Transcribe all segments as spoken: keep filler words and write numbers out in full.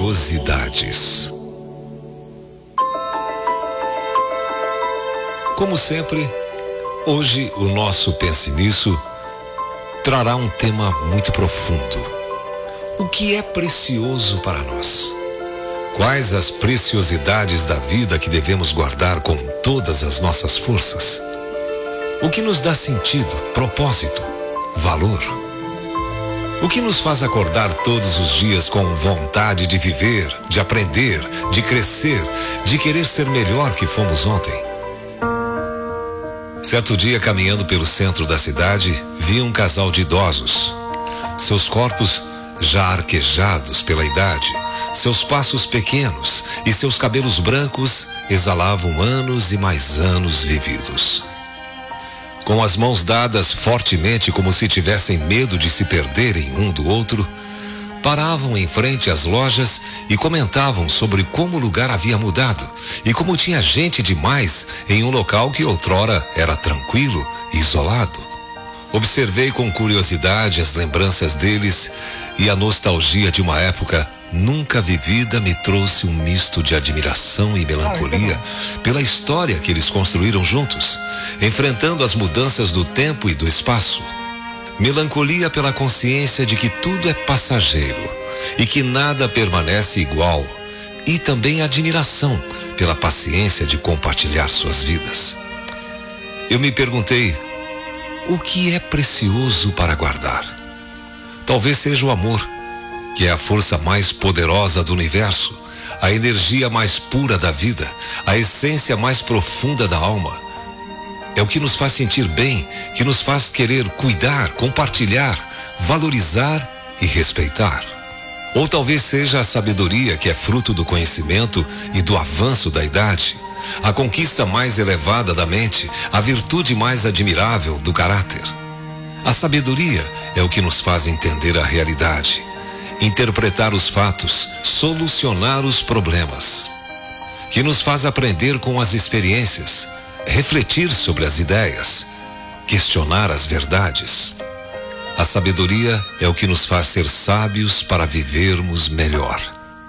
preciosidades. Como sempre, hoje o nosso Pense Nisso trará um tema muito profundo. O que é precioso para nós? Quais as preciosidades da vida que devemos guardar com todas as nossas forças? O que nos dá sentido, propósito, valor? O que nos faz acordar todos os dias com vontade de viver, de aprender, de crescer, de querer ser melhor que fomos ontem? Certo dia, caminhando pelo centro da cidade, vi um casal de idosos. Seus corpos já arquejados pela idade, seus passos pequenos e seus cabelos brancos exalavam anos e mais anos vividos. Com as mãos dadas fortemente como se tivessem medo de se perderem um do outro, paravam em frente às lojas e comentavam sobre como o lugar havia mudado e como tinha gente demais em um local que outrora era tranquilo e isolado. Observei com curiosidade as lembranças deles e a nostalgia de uma época nunca vivida me trouxe um misto de admiração e melancolia pela história que eles construíram juntos, enfrentando as mudanças do tempo e do espaço. Melancolia pela consciência de que tudo é passageiro e que nada permanece igual, e também admiração pela paciência de compartilhar suas vidas. Eu me perguntei, o que é precioso para guardar? Talvez seja o amor, que é a força mais poderosa do universo, a energia mais pura da vida, a essência mais profunda da alma. É o que nos faz sentir bem, que nos faz querer cuidar, compartilhar, valorizar e respeitar. Ou talvez seja a sabedoria, que é fruto do conhecimento e do avanço da idade, a conquista mais elevada da mente, a virtude mais admirável do caráter. A sabedoria é o que nos faz entender a realidade, interpretar os fatos, solucionar os problemas, que nos faz aprender com as experiências, refletir sobre as ideias, questionar as verdades. A sabedoria é o que nos faz ser sábios para vivermos melhor.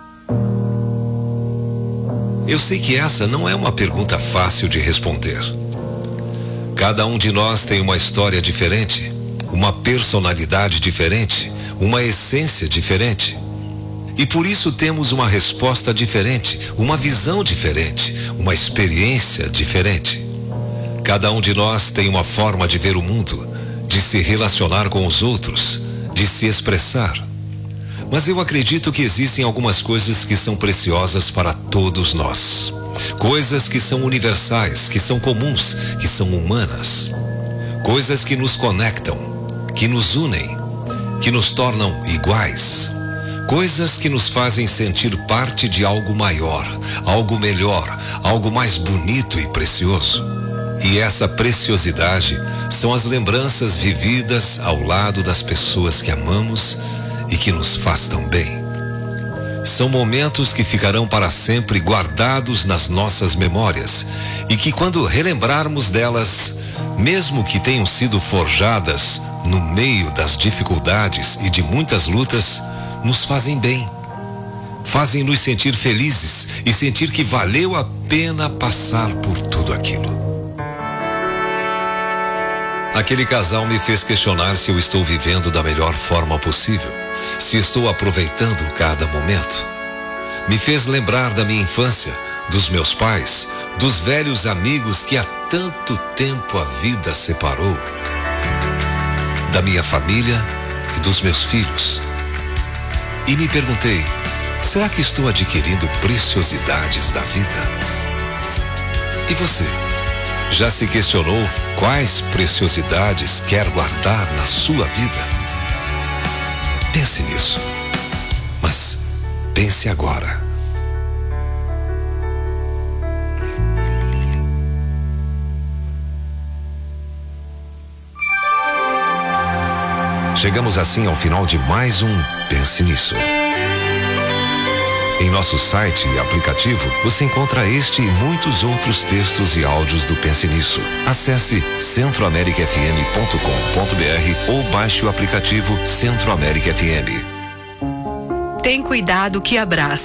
Eu sei que essa não é uma pergunta fácil de responder. Cada um de nós tem uma história diferente, uma personalidade diferente, uma essência diferente. E por isso temos uma resposta diferente, uma visão diferente, uma experiência diferente. Cada um de nós tem uma forma de ver o mundo, de se relacionar com os outros, de se expressar. Mas eu acredito que existem algumas coisas que são preciosas para todos nós. Coisas que são universais, que são comuns, que são humanas. Coisas que nos conectam, que nos unem, que nos tornam iguais. Coisas que nos fazem sentir parte de algo maior, algo melhor, algo mais bonito e precioso. E essa preciosidade são as lembranças vividas ao lado das pessoas que amamos e que nos faz tão bem. São momentos que ficarão para sempre guardados nas nossas memórias e que, quando relembrarmos delas, mesmo que tenham sido forjadas no meio das dificuldades e de muitas lutas, nos fazem bem. Fazem nos sentir felizes e sentir que valeu a pena passar por tudo aquilo. Aquele casal me fez questionar se eu estou vivendo da melhor forma possível, se estou aproveitando cada momento. Me fez lembrar da minha infância, dos meus pais, dos velhos amigos que há tanto tempo a vida separou, da minha família e dos meus filhos. E me perguntei, será que estou adquirindo preciosidades da vida? E você? Já se questionou quais preciosidades quer guardar na sua vida? Pense nisso, mas pense agora. Chegamos assim ao final de mais um Pense Nisso. Em nosso site e aplicativo, você encontra este e muitos outros textos e áudios do Pense Nisso. Acesse centro américa f m ponto com ponto b r ou baixe o aplicativo Centro América F M. Tem cuidado que abraça.